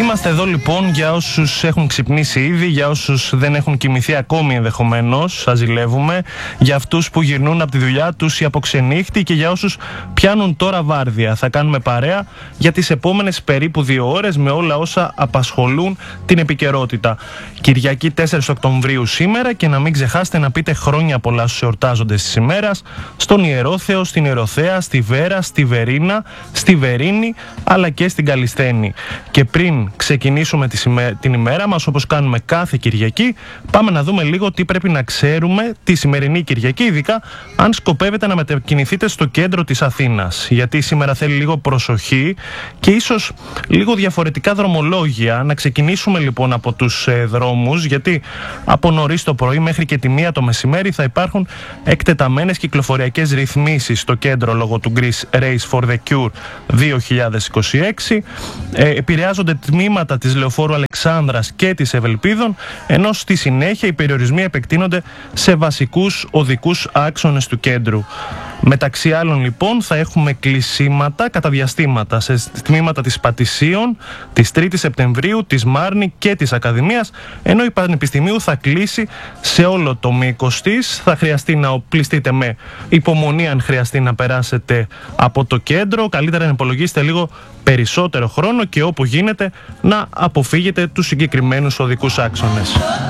Είμαστε εδώ λοιπόν για όσους έχουν ξυπνήσει ήδη, για όσους δεν έχουν κοιμηθεί ακόμη ενδεχομένως, σας ζηλεύουμε, για αυτούς που γυρνούν από τη δουλειά τους ή από ξενύχτη και για όσους πιάνουν τώρα βάρδια. Θα κάνουμε παρέα για τις επόμενες περίπου 2 ώρες με όλα όσα απασχολούν την επικαιρότητα. Κυριακή 4 Οκτωβρίου σήμερα, και να μην ξεχάσετε να πείτε χρόνια πολλά στους εορτάζοντες της ημέρας, στον Ιερόθεο, στην Ιεροθέα, στη Βέρα, στη Βερίνα, στη Βερίνη αλλά και στην Καλισθένη. Και πριν ξεκινήσουμε την ημέρα μας, όπως κάνουμε κάθε Κυριακή, πάμε να δούμε λίγο τι πρέπει να ξέρουμε τη σημερινή Κυριακή, ειδικά αν σκοπεύετε να μετακινηθείτε στο κέντρο της Αθήνας. Γιατί σήμερα θέλει λίγο προσοχή και ίσως λίγο διαφορετικά δρομολόγια. Να ξεκινήσουμε λοιπόν από τους δρόμους, γιατί από νωρίς το πρωί μέχρι και τη 1 το μεσημέρι θα υπάρχουν εκτεταμένες κυκλοφοριακές ρυθμίσεις στο κέντρο λόγω του Greece Race for the Cure 2026. Επηρεάζονται τμήματα της Λεωφόρου Αλεξάνδρας και της Ευελπίδων, ενώ στη συνέχεια οι περιορισμοί επεκτείνονται σε βασικούς οδικούς άξονες του κέντρου. Μεταξύ άλλων λοιπόν θα έχουμε κλεισίματα κατά διαστήματα σε τμήματα της Πατησίων, της 3ης Σεπτεμβρίου, της Μάρνη και της Ακαδημίας, ενώ η Πανεπιστημίου θα κλείσει σε όλο το μήκος της. Θα χρειαστεί να οπλιστείτε με υπομονή αν χρειαστεί να περάσετε από το κέντρο. Καλύτερα να υπολογίσετε λίγο περισσότερο χρόνο και όπου γίνεται να αποφύγετε τους συγκεκριμένους οδικούς άξονες.